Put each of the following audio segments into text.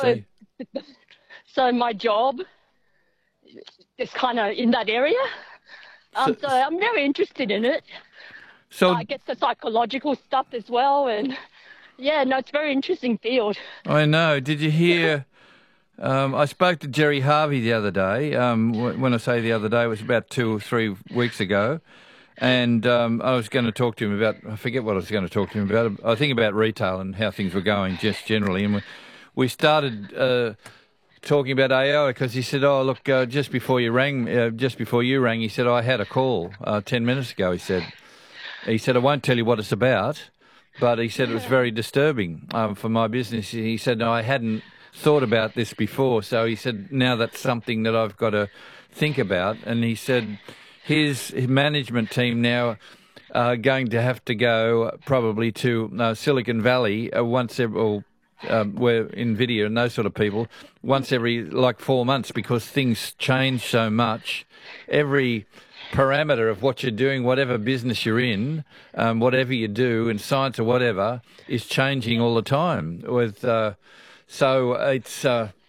see. So my job is kind of in that area. So I'm very interested in it. So I guess the psychological stuff as well, and yeah, no, it's a very interesting field. I know. Did you hear? I spoke to Jerry Harvey the other day. When I say the other day, it was about 2 or 3 weeks ago. And I was going to talk to him about, I forget what I was going to talk to him about. I think about retail and how things were going just generally. And we started talking about AO because he said, "Oh, look, just before you rang, he said, I had a call 10 minutes ago," he said. He said, "I won't tell you what it's about," but he said it was very disturbing for my business. He said, "No, I hadn't thought about this before." So he said, now that's something that I've got to think about. And he said his management team now are going to have to go probably to Silicon Valley once every, where NVIDIA and those sort of people, once every 4 months, because things change so much. Every parameter of what you're doing, whatever business you're in, whatever you do in science or whatever, is changing all the time. So it's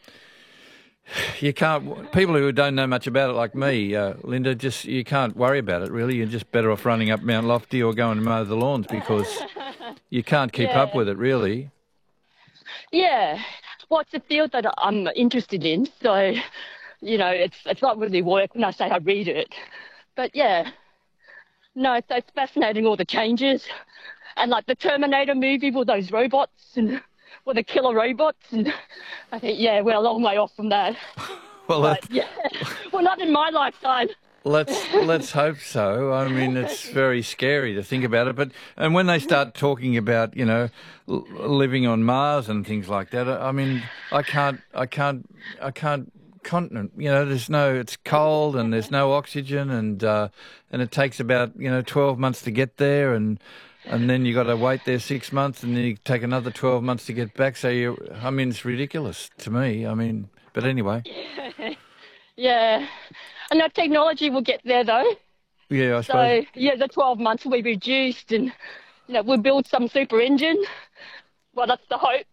you can't. People who don't know much about it, like me, Linda, you can't worry about it really. You're just better off running up Mount Lofty or going to mow the lawns because you can't keep up with it really. Yeah, well, it's a field that I'm interested in, so it's not really work when I say I read it, but yeah, no, it's fascinating, all the changes, and like the Terminator movie with those robots and with the killer robots, and I think we're a long way off from that. Well, well, not in my lifetime. Let's hope so. I mean, it's very scary to think about it. And when they start talking about, living on Mars and things like that, I mean, I can't continent. It's cold and there's no oxygen and it takes about 12 months to get there and then you got to wait there 6 months and then you take another 12 months to get back. So it's ridiculous to me. I mean, but anyway. Yeah. And that technology will get there, though. Yeah, I suppose. So, the 12 months will be reduced and, we'll build some super engine. Well, that's the hope.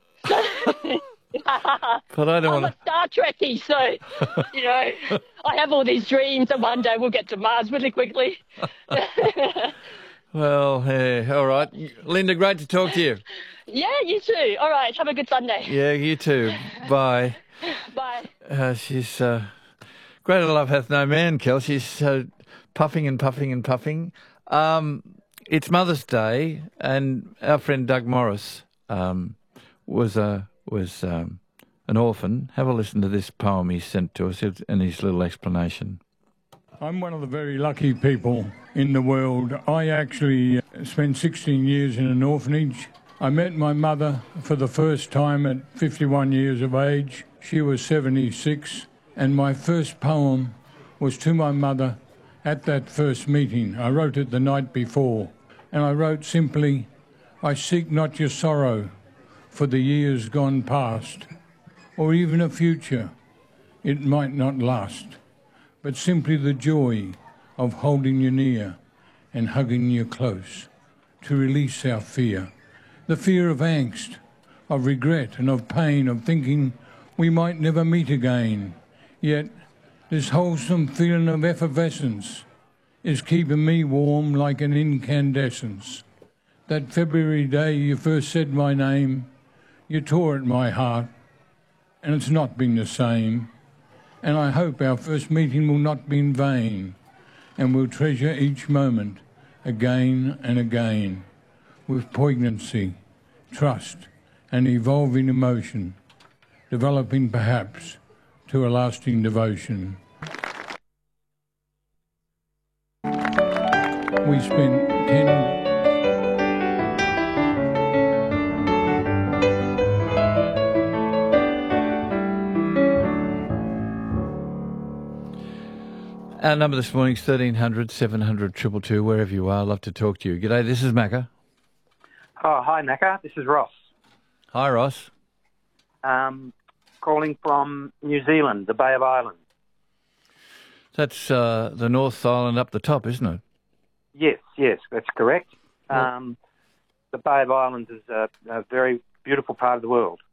But I don't want to... I'm a Star Trekkie, so, I have all these dreams that one day we'll get to Mars really quickly. Well, yeah, all right. Linda, great to talk to you. Yeah, you too. All right, have a good Sunday. Yeah, you too. Bye. Bye. She's... Greater love hath no man, Kel. She's puffing and puffing and puffing. It's Mother's Day, and our friend Doug Morris was an orphan. Have a listen to this poem he sent to us and his little explanation. I'm one of the very lucky people in the world. I actually spent 16 years in an orphanage. I met my mother for the first time at 51 years of age. She was 76. And my first poem was to my mother at that first meeting. I wrote it the night before, and I wrote simply, "I seek not your sorrow for the years gone past, or even a future, it might not last, but simply the joy of holding you near and hugging you close, to release our fear, the fear of angst, of regret and of pain, of thinking we might never meet again. Yet this wholesome feeling of effervescence is keeping me warm like an incandescence. That February day you first said my name, you tore at my heart, and it's not been the same. And I hope our first meeting will not be in vain, and we'll treasure each moment again and again, with poignancy, trust, and evolving emotion, developing perhaps to a lasting devotion. We spent 10... Our number this morning is 1300 700 222, wherever you are. I'd love to talk to you. G'day, this is Macca. Oh, hi, Macca. This is Ross. Hi, Ross. Calling from New Zealand, the Bay of Islands. That's the North Island up the top, isn't it? Yes, that's correct. The Bay of Islands is a very beautiful part of the world.